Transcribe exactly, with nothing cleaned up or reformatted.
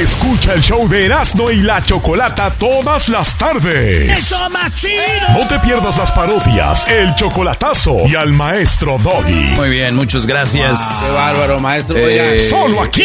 Escucha el show de Erasmo y la Chocolata todas las tardes. ¡Eso, más chido! No te pierdas las parodias, el chocolatazo y al maestro Doggy. Muy bien, muchas gracias. Wow, qué bárbaro, maestro. Eh, Solo aquí